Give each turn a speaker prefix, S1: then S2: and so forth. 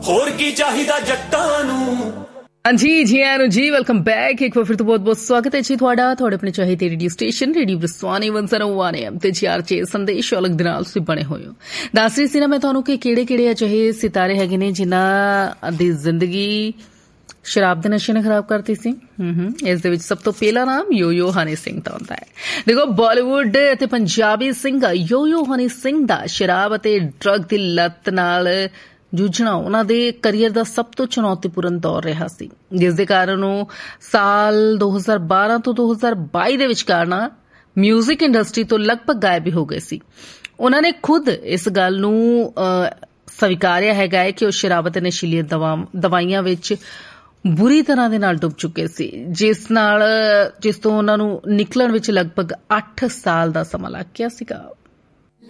S1: ਹੋਰ ਕੀ ਚਾਹੀਦਾ ਜੱਟਾਂ ਨੂੰ।
S2: हाँ जी आया नु जी वेलकम बैक एक बार फिर तो बहुत बहुत स्वागत है जी थोड़ा थोड़े अपने चाहे रेडियो स्टेशन रेडियो बरसवानी 101 AM ते जीआर चे संदेश अलग दे नाल तुसीं बने होए हो। दस रही सी ना मैं तुहानूं कि किहड़े चाहे सितारे हैगे ने जिन्हां दी जिंदगी शराब दे नशे ने खराब करती सी। इस दे विच सब तो पहला नाम यो हनी सिंह दा हुंदा है। देखो बॉलीवुड ते पंजाबी सिंगर यो हनी सिंह दा शराब ते ड्रग दी लत नाल जूझना उन्हां दे करियर दा सब तो चुनौतीपूर्ण दौर रहा सी, जिस दे कारण ਉਹ ਸਾਲ 2012 ਤੋਂ 2022 ਦੇ ਵਿਚਕਾਰ ਨਾ ਮਿਊਜ਼ਿਕ ਇੰਡਸਟਰੀ ਤੋਂ ਲਗਭਗ ਗਾਇਬ ਹੋ ਗਏ ਸੀ। ਉਹਨਾਂ ਨੇ ਖੁਦ ਇਸ ਗੱਲ ਨੂੰ ਸਵੀਕਾਰਿਆ ਹੈਗਾ ਹੈ ਕਿ ਉਹ ਸ਼ਰਾਬ ਅਤੇ ਨਸ਼ੀਲੀ ਦਵਾਈਆਂ ਵਿੱਚ ਬੁਰੀ ਤਰ੍ਹਾਂ ਦੇ ਨਾਲ ਡੁੱਬ ਚੁੱਕੇ ਸੀ, ਜਿਸ ਤੋਂ ਉਹਨਾਂ ਨੂੰ ਨਿਕਲਣ ਵਿੱਚ ਲਗਭਗ 8 ਸਾਲ ਦਾ ਸਮਾਂ ਲੱਗ ਗਿਆ ਸੀਗਾ।